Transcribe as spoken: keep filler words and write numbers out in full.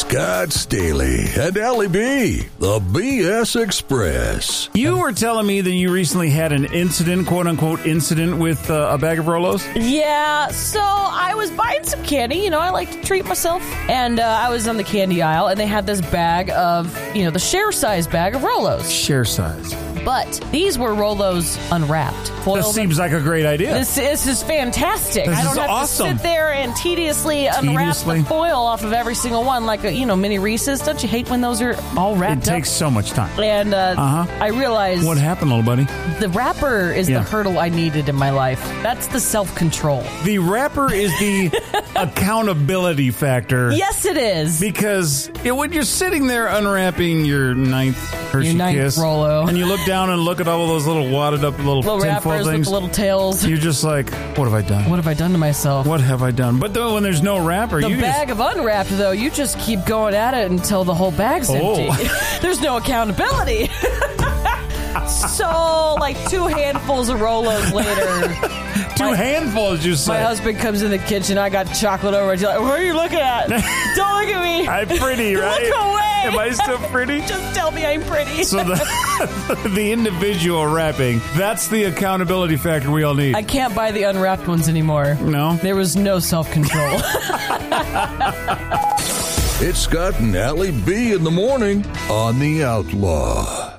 Scott Staley and Allie B, the B S Express. You were telling me that you recently had an incident, quote-unquote incident, with uh, a bag of Rolos? Yeah, so I was buying some candy. You know, I like to treat myself. And uh, I was on the candy aisle, and they had this bag of, you know, the share-size bag of Rolos. Share size. But these were Rolos unwrapped. This seems like a great idea. This, this is fantastic. This I don't is have awesome. to sit there and tediously, unwrap Tediously? the foil off of every single one like, a, you know, mini Reese's. Don't you hate when those are all It wrapped up? takes so much time. And uh, Uh-huh. I realized What happened, little buddy? the wrapper is Yeah. the hurdle I needed in my life. That's the self-control. The wrapper is the accountability factor. Yes, it is. Because it, when you're sitting there unwrapping your ninth Hershey Your ninth Kiss, Rolo. and you look down and look at all of those little wadded up little, Little tinfoil wrappers with things, the little tails. you're just like, what have I done? What have I done to myself? What have I done? But then when there's no wrapper, The you bag of unwrapped, though, you just keep going at it until the whole bag's Oh. empty. There's no accountability. So, like two handfuls of Rolos later, just two my- handfuls. You my say husband comes in the kitchen. I got chocolate over. He's like, "What are you looking at? Don't look at me. I'm pretty, right? Look away. Am I still pretty? Just tell me I'm pretty." So the the individual wrapping, that's the accountability factor we all need. I can't buy the unwrapped ones anymore. No? There was no self-control. It's Scott and Allie B in the morning on The Outlaw.